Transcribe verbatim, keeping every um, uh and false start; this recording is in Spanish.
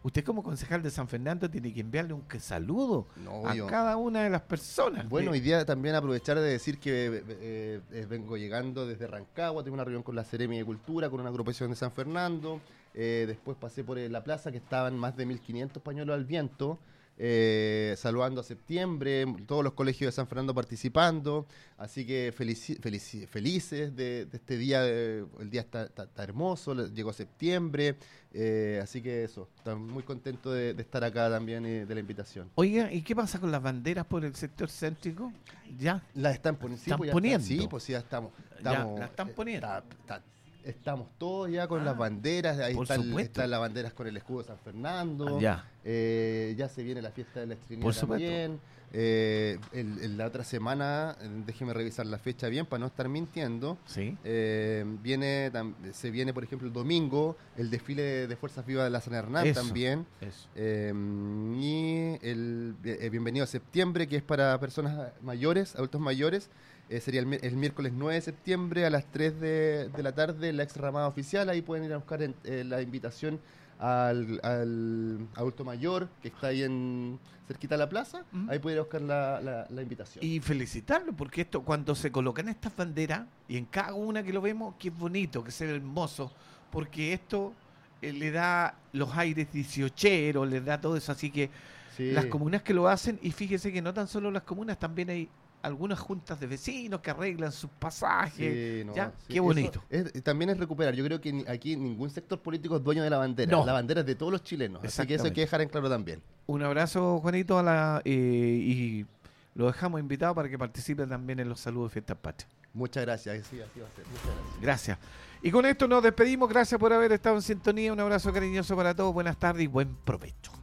usted como concejal de San Fernando tiene que enviarle un que saludo No, a yo. cada una de las personas. Bueno, de- hoy día también aprovechar de decir que eh, eh, vengo llegando desde Rancagua, tengo una reunión con la Seremi de Cultura, con una agrupación de San Fernando, eh, después pasé por eh, la plaza que estaban más de mil quinientos pañuelos al viento, eh, saludando a septiembre, todos los colegios de San Fernando participando, así que felici felici felices de, de este día, de, el día está, está, está hermoso, llegó septiembre, eh, así que eso, estoy muy contento de, de estar acá también y de la invitación. Oiga, ¿y qué pasa con las banderas por el sector céntrico? Ya, Las están, poni sí, Están pues ya poniendo. está- sí, pues sí, ya estamos. Ya, estamos la están eh, poniendo. está- está- estamos todos ya con Ah, las banderas. Ahí por está el- supuesto. están las banderas con el escudo de San Fernando. Ah, ya. Eh, ya se viene la fiesta de la Trinidad Por supuesto. también. Eh, el- el- la otra semana, eh, déjeme revisar la fecha bien para no estar mintiendo. Sí. Eh, viene tam- se viene, por ejemplo, el domingo el desfile de, de Fuerzas Vivas de la San Hernán Eso. también. Eso. Eh, y el eh, Bienvenido a Septiembre, que es para personas mayores, adultos mayores. Eh, sería el, mi- el miércoles nueve de septiembre a las tres de, de la tarde, la ex ramada oficial. Ahí pueden ir a buscar en- eh, la invitación al, al adulto mayor que está ahí en cerquita de la plaza. Ujú. Ahí pueden ir a buscar la, la- la invitación. Y felicitarlo, porque esto, cuando se colocan estas banderas, y en cada una que lo vemos, que es bonito, que se ve hermoso, porque esto eh, le da los aires dieciocheros, le da todo eso, así que Sí. las comunas que lo hacen, y fíjese que no tan solo las comunas, también hay algunas juntas de vecinos que arreglan sus pasajes. Sí, no, ¿Ya? sí. Qué Eso bonito. es- también es recuperar. Yo creo que ni- aquí ningún sector político es dueño de la bandera. No. La bandera es de todos los chilenos. Así que eso hay que dejar en claro también. Un abrazo, Juanito, a la, eh, y lo dejamos invitado para que participe también en los saludos de Fiestas Patrias. Muchas gracias. Sí, así va a ser. Muchas gracias. Gracias. Y con esto nos despedimos. Gracias por haber estado en sintonía. Un abrazo cariñoso para todos. Buenas tardes y buen provecho.